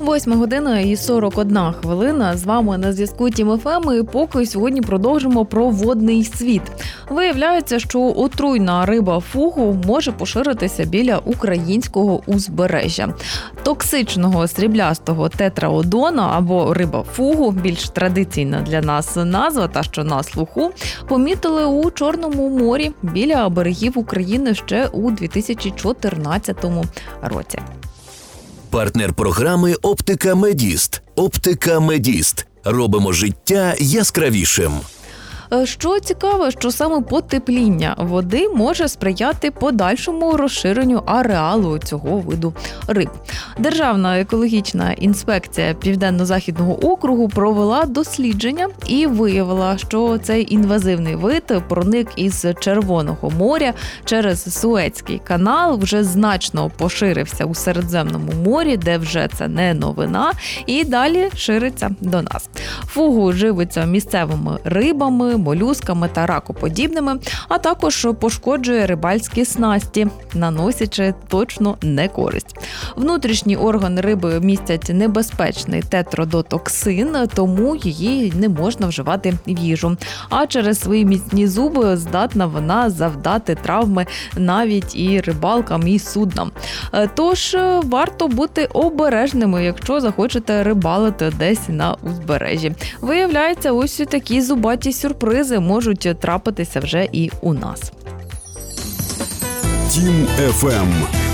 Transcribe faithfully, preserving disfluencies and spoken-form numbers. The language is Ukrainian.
Восьма година і сорок одна хвилина. З вами на зв'язку Тім еф ем, і поки сьогодні продовжимо про водний світ. Виявляється, що отруйна риба фугу може поширитися біля українського узбережжя. Токсичного сріблястого тетраодона або риба фугу, більш традиційна для нас назва, та що на слуху, помітили у Чорному морі біля берегів України ще у дві тисячі чотирнадцятому році. Партнер програми «Оптика Медіст». «Оптика Медіст». Робимо життя яскравішим. Що цікаво, що саме потепління води може сприяти подальшому розширенню ареалу цього виду риб. Державна екологічна інспекція Південно-Західного округу провела дослідження і виявила, що цей інвазивний вид проник із Червоного моря через Суецький канал, вже значно поширився у Середземному морі, де вже це не новина, і далі шириться до нас. Фугу живиться місцевими рибами, молюсками та ракоподібними, а також пошкоджує рибальські снасті, наносячи точно не користь. Внутрішні органи риби містять небезпечний тетродотоксин, тому її не можна вживати в їжу. А через свої міцні зуби здатна вона завдати травми навіть і рибалкам, і суднам. Тож варто бути обережними, якщо захочете рибалити десь на узбережжі. Виявляється, ось такі зубаті сюрпризи можуть трапитися вже і у нас. Тім еф ем.